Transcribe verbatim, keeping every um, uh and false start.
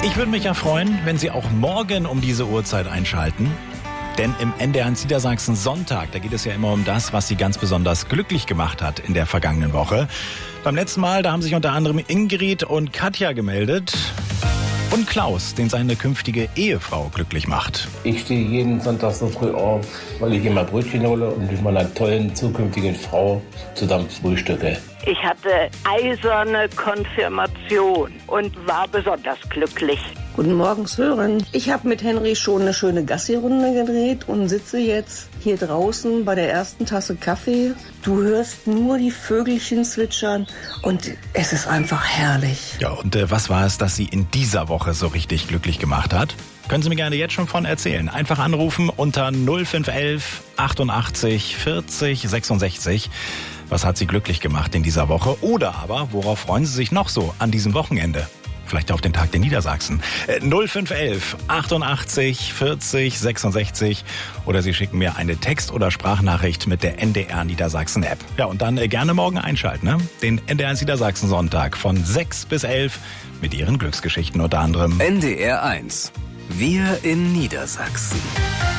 Ich würde mich ja freuen, wenn Sie auch morgen um diese Uhrzeit einschalten. Denn im N D R eins Niedersachsen Sonntag, da geht es ja immer um das, was Sie ganz besonders glücklich gemacht hat in der vergangenen Woche. Beim letzten Mal, da haben sich unter anderem Ingrid und Katja gemeldet. Und Klaus, den seine künftige Ehefrau glücklich macht. Ich stehe jeden Sonntag so früh auf, weil ich immer Brötchen hole und mit meiner tollen zukünftigen Frau zusammen frühstücke. Ich hatte eiserne Konfirmation und war besonders glücklich. Guten Morgen, Sören. Ich habe mit Henry schon eine schöne Gassi-Runde gedreht und sitze jetzt hier draußen bei der ersten Tasse Kaffee. Du hörst nur die Vögelchen zwitschern und es ist einfach herrlich. Ja, und äh, was war es, das Sie in dieser Woche so richtig glücklich gemacht hat? Können Sie mir gerne jetzt schon von erzählen. Einfach anrufen unter null fünf elf achtundachtzig vierzig sechsundsechzig. Was hat Sie glücklich gemacht in dieser Woche? Oder aber, worauf freuen Sie sich noch so an diesem Wochenende? Vielleicht auf den Tag der Niedersachsen. Äh, null fünf elf achtundachtzig vierzig sechsundsechzig. Oder Sie schicken mir eine Text- oder Sprachnachricht mit der N D R Niedersachsen App. Ja, und dann äh, gerne morgen einschalten, ne? Den N D R eins Niedersachsen Sonntag von sechs bis elf mit Ihren Glücksgeschichten unter anderem. N D R eins. Wir in Niedersachsen.